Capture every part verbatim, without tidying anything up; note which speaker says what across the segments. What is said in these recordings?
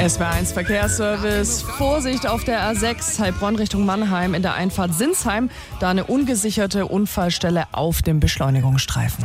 Speaker 1: S W R eins Verkehrsservice. Vorsicht auf der A sechs, Heilbronn Richtung Mannheim in der Einfahrt Sinsheim. Da eine ungesicherte Unfallstelle auf dem Beschleunigungsstreifen.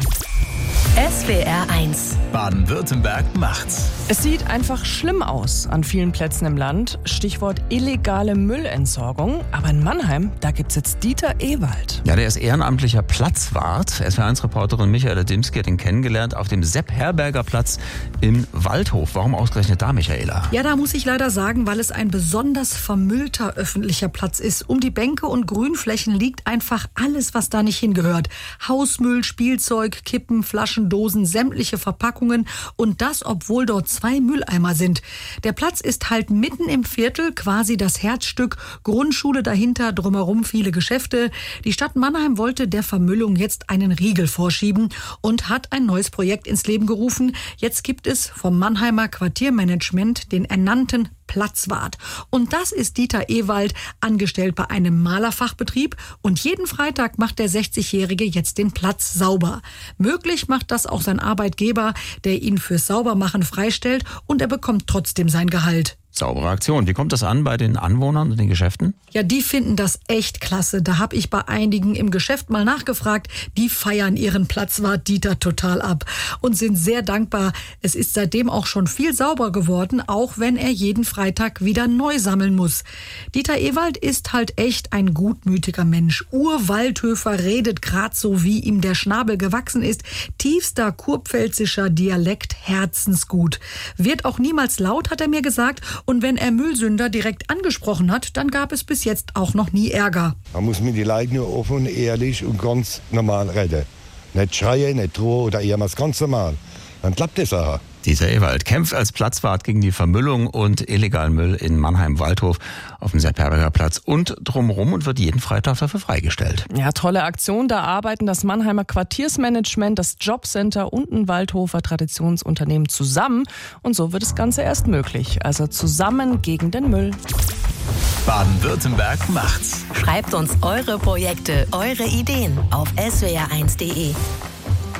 Speaker 2: S W R eins.
Speaker 3: Baden-Württemberg macht's.
Speaker 1: Es sieht einfach schlimm aus an vielen Plätzen im Land. Stichwort illegale Müllentsorgung. Aber in Mannheim, da gibt's jetzt Dieter Ewald.
Speaker 3: Ja, der ist ehrenamtlicher Platzwart. S W R eins Reporterin Michaela Dimski hat ihn kennengelernt auf dem Sepp-Herberger-Platz im Waldhof. Warum ausgerechnet da, Michaela?
Speaker 4: Ja, da muss ich leider sagen, weil es ein besonders vermüllter öffentlicher Platz ist. Um die Bänke und Grünflächen liegt einfach alles, was da nicht hingehört. Hausmüll, Spielzeug, Kippen, Flaschen, Dosen, sämtliche Verpackungen. Und das, obwohl dort zwei Mülleimer sind. Der Platz ist halt mitten im Viertel, quasi das Herzstück. Grundschule dahinter, drumherum viele Geschäfte. Die Stadt Mannheim wollte der Vermüllung jetzt einen Riegel vorschieben und hat ein neues Projekt ins Leben gerufen. Jetzt gibt es vom Mannheimer Quartiermanagement den ernannten Platzwart. Und das ist Dieter Ewald, angestellt bei einem Malerfachbetrieb. Und jeden Freitag macht der sechzigjährige jetzt den Platz sauber. Möglich macht das auch sein Arbeitgeber, der ihn fürs Saubermachen freistellt, und er bekommt trotzdem sein Gehalt.
Speaker 3: Saubere Aktion. Wie kommt das an bei den Anwohnern und den Geschäften?
Speaker 4: Ja, die finden das echt klasse. Da habe ich bei einigen im Geschäft mal nachgefragt. Die feiern ihren Platzwart Dieter total ab und sind sehr dankbar. Es ist seitdem auch schon viel sauber geworden, auch wenn er jeden Freitag wieder neu sammeln muss. Dieter Ewald ist halt echt ein gutmütiger Mensch. Urwaldhöfer, redet grad so, wie ihm der Schnabel gewachsen ist. Tiefster kurpfälzischer Dialekt, herzensgut. Wird auch niemals laut, hat er mir gesagt. Und wenn er Müllsünder direkt angesprochen hat, dann gab es bis jetzt auch noch nie Ärger.
Speaker 5: Man muss mit den Leuten nur offen, ehrlich und ganz normal reden. Nicht schreien, nicht drohen oder irgendwas, ganz normal. Dann klappt das auch.
Speaker 3: Dieter Ewald kämpft als Platzwart gegen die Vermüllung und illegalen Müll in Mannheim-Waldhof auf dem Sepp-Herberger Platz und drumherum und wird jeden Freitag dafür freigestellt.
Speaker 1: Ja, tolle Aktion. Da arbeiten das Mannheimer Quartiersmanagement, das Jobcenter und ein Waldhofer Traditionsunternehmen zusammen. Und so wird das Ganze erst möglich. Also zusammen gegen den Müll.
Speaker 3: Baden-Württemberg macht's.
Speaker 2: Schreibt uns eure Projekte, eure Ideen auf s w r eins punkt d e.